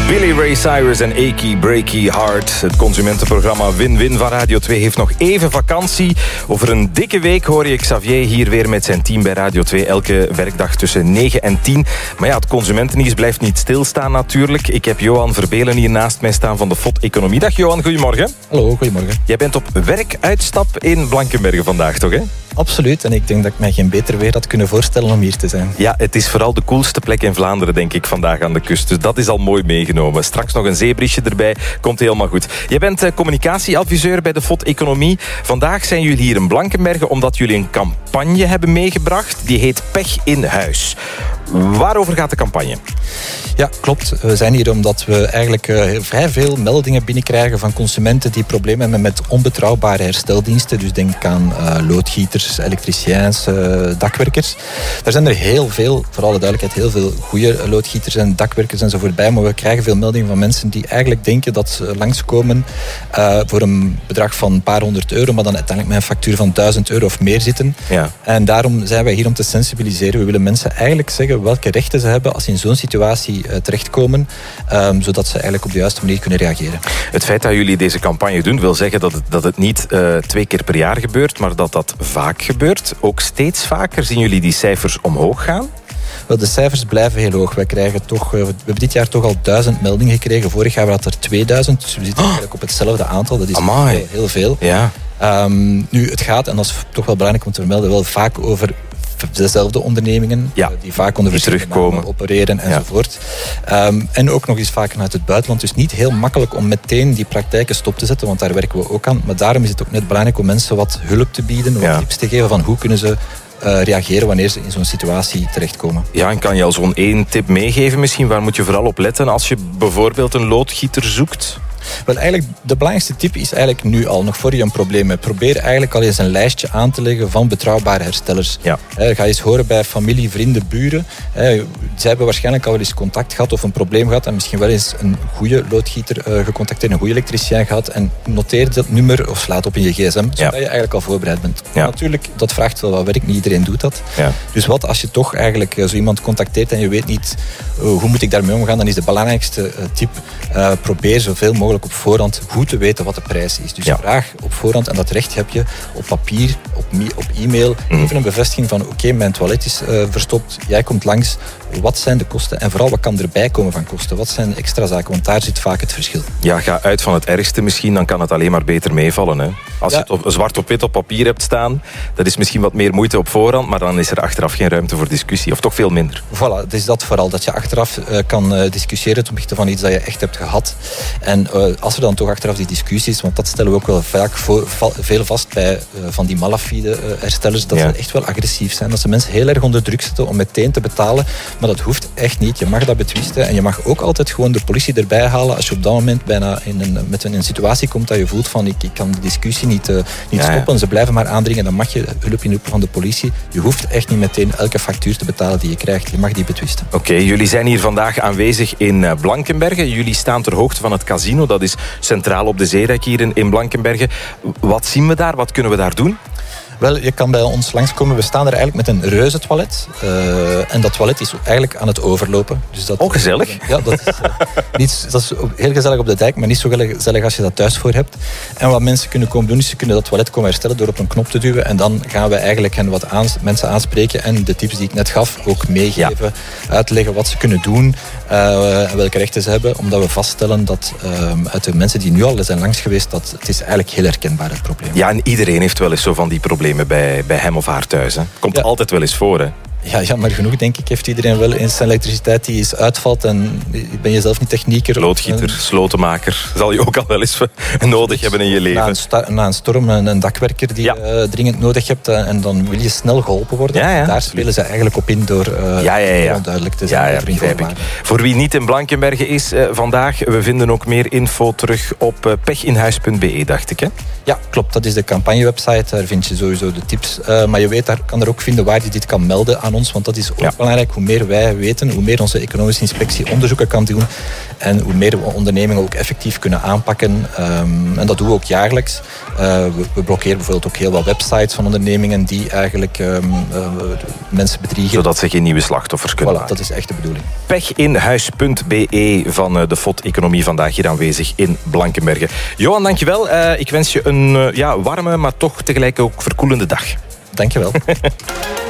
Billy Ray Cyrus en Achy Breaky Heart. Het consumentenprogramma Win-Win van Radio 2 heeft nog even vakantie. Over een dikke week hoor je Xavier hier weer met zijn team bij Radio 2. Elke werkdag tussen 9 en 10. Maar ja, het consumentennieuws blijft niet stilstaan natuurlijk. Ik heb Johan Verbelen hier naast mij staan van de FOD Economie. Dag Johan, goedemorgen. Hallo, goedemorgen. Jij bent op werkuitstap in Blankenberge vandaag, toch hè? Absoluut, en ik denk dat ik mij geen beter weer had kunnen voorstellen om hier te zijn. Ja, het is vooral de coolste plek in Vlaanderen, denk ik, vandaag aan de kust. Dus dat is al mooi meegenomen. Straks nog een zeebriesje erbij, komt helemaal goed. Jij bent communicatieadviseur bij de FOD Economie. Vandaag zijn jullie hier in Blankenberge omdat jullie een campagne hebben meegebracht. Die heet Pech in Huis. Waarover gaat de campagne? Ja, klopt. We zijn hier omdat we eigenlijk vrij veel meldingen binnenkrijgen van consumenten die problemen hebben met onbetrouwbare hersteldiensten. Dus denk aan loodgieters, elektriciens, dakwerkers. Daar zijn er heel veel, voor alle duidelijkheid, heel veel goede loodgieters en dakwerkers en zo voorbij. Maar we krijgen veel meldingen van mensen die eigenlijk denken dat ze langskomen voor een bedrag van een paar €100, maar dan uiteindelijk met een factuur van €1000 of meer zitten. Ja. En daarom zijn wij hier om te sensibiliseren. We willen mensen eigenlijk zeggen welke rechten ze hebben als ze in zo'n situatie terechtkomen, zodat ze eigenlijk op de juiste manier kunnen reageren. Het feit dat jullie deze campagne doen wil zeggen dat het niet 2 keer per jaar gebeurt, maar dat vaak gebeurt. Ook steeds vaker zien jullie die cijfers omhoog gaan? Wel, de cijfers blijven heel hoog. We hebben dit jaar toch al 1000 meldingen gekregen. Vorig jaar hadden we er 2000, dus we zitten eigenlijk op hetzelfde aantal. Dat is heel veel. Ja. Nu, het gaat, en dat is toch wel belangrijk om te vermelden, wel vaak over dezelfde ondernemingen, die vaak onder verschillende namen opereren enzovoort. En ook nog eens vaak uit het buitenland. Dus niet heel makkelijk om meteen die praktijken stop te zetten, want daar werken we ook aan. Maar daarom is het ook net belangrijk om mensen wat hulp te bieden, wat tips te geven van hoe kunnen ze reageren wanneer ze in zo'n situatie terechtkomen. Ja, en kan je al zo'n 1 tip meegeven misschien? Waar moet je vooral op letten als je bijvoorbeeld een loodgieter zoekt? Wel, eigenlijk, de belangrijkste tip is eigenlijk nu al, nog voor je een probleem hebt. Probeer eigenlijk al eens een lijstje aan te leggen van betrouwbare herstellers. Ja. Ga eens horen bij familie, vrienden, buren. Zij hebben waarschijnlijk al wel eens contact gehad of een probleem gehad en misschien wel eens een goede loodgieter gecontacteerd, een goede elektricien gehad en noteer dat nummer of slaat op in je gsm, zodat je eigenlijk al voorbereid bent. Ja. Natuurlijk, dat vraagt wel wat werk, niet iedereen doet dat. Ja. Dus wat als je toch eigenlijk zo iemand contacteert en je weet niet hoe moet ik daarmee omgaan, dan is de belangrijkste tip, probeer zoveel mogelijk op voorhand goed te weten wat de prijs is. Dus vraag op voorhand, en dat recht heb je op papier, op e-mail, even een bevestiging van oké, mijn toilet is verstopt, jij komt langs, wat zijn de kosten en vooral wat kan erbij komen van kosten? Wat zijn de extra zaken? Want daar zit vaak het verschil. Ja, ga uit van het ergste misschien, dan kan het alleen maar beter meevallen. Hè? Als je het zwart op wit op papier hebt staan, dat is misschien wat meer moeite op voorhand, maar dan is er achteraf geen ruimte voor discussie, of toch veel minder. Voilà, het is dat vooral, dat je achteraf kan discussiëren ten opzichte van iets dat je echt hebt gehad. En als er dan toch achteraf die discussie is, want dat stellen we ook wel vaak veel vast bij van die malafide herstellers, dat ze echt wel agressief zijn, dat ze mensen heel erg onder druk zetten om meteen te betalen, maar dat hoeft echt niet. Je mag dat betwisten en je mag ook altijd gewoon de politie erbij halen als je op dat moment bijna met een situatie komt dat je voelt van ik kan de discussie niet stoppen, ze blijven maar aandringen, dan mag je hulp inroepen van de politie. Je hoeft echt niet meteen elke factuur te betalen die je krijgt. Je mag die betwisten. Oké, jullie zijn hier vandaag aanwezig in Blankenberge. Jullie staan ter hoogte van het casino, dat is centraal op de Zeedijk hier in Blankenberge. Wat zien we daar? Wat kunnen we daar doen? Wel, je kan bij ons langskomen. We staan er eigenlijk met een reuze toilet. En dat toilet is eigenlijk aan het overlopen. Dus dat, gezellig. Ja, dat is heel gezellig op de dijk, maar niet zo gezellig als je dat thuis voor hebt. En wat mensen kunnen komen doen, is ze kunnen dat toilet komen herstellen door op een knop te duwen. En dan gaan we eigenlijk hen wat mensen aanspreken en de tips die ik net gaf ook meegeven. Uitleggen wat ze kunnen doen en welke rechten ze hebben. Omdat we vaststellen dat uit de mensen die nu al zijn langs geweest, dat het is eigenlijk heel herkenbaar, het probleem. Ja, en iedereen heeft wel eens zo van die problemen bij hem of haar thuis. Hè? Komt altijd wel eens voor, hè? Ja, maar genoeg, denk ik, heeft iedereen wel eens zijn elektriciteit die is uitvalt en ben je zelf niet technieker. Loodgieter, slotenmaker, zal je ook al wel eens nodig hebben in je leven. Na een storm, een dakwerker die je dringend nodig hebt en dan wil je snel geholpen worden. Daar spelen ze eigenlijk op in door onduidelijk te zijn. Voor wie niet in Blankenberge is vandaag, we vinden ook meer info terug op pechinhuis.be, dacht ik, hè? Ja, klopt. Dat is de campagnewebsite. Daar vind je sowieso de tips. Maar je weet, daar kan er ook vinden waar je dit kan melden aan aan ons, want dat is ook belangrijk. Hoe meer wij weten, hoe meer onze economische inspectie onderzoeken kan doen en hoe meer we ondernemingen ook effectief kunnen aanpakken. En dat doen we ook jaarlijks. We blokkeren bijvoorbeeld ook heel wat websites van ondernemingen die eigenlijk mensen bedriegen. Zodat ze geen nieuwe slachtoffers kunnen maken. Dat is echt de bedoeling. Pechinhuis.be van de FOD Economie vandaag hier aanwezig in Blankenberge. Johan, dankjewel. Ik wens je een warme, maar toch tegelijk ook verkoelende dag. Dankjewel.